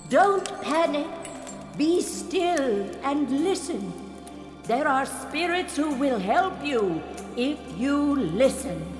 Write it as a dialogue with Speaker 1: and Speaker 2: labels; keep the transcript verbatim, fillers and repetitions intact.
Speaker 1: Don't panic. Be still and listen. There are spirits who will help you if you listen.